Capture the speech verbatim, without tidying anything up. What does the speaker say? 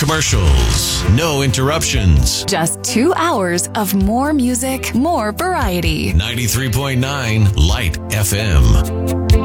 commercials, no interruptions. Just two hours of more music, more variety. ninety-three point nine Light F M.